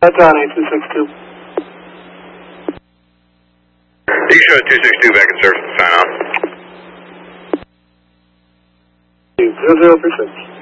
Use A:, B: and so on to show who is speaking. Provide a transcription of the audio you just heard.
A: That's on 8262.
B: You show 262 back in service, sign on.
A: 0036.